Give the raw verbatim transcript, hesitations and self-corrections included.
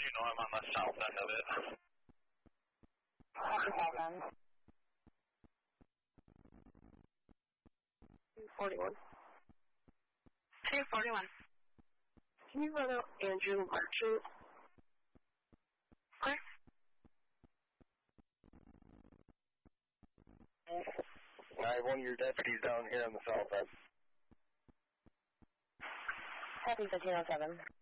you know I'm on the south end of it. Copy south end. two forty-one. two forty-one. Can you run out Andrew Marchant? Clear. I have one of your deputies down here on the south end. Copy fifteen oh seven.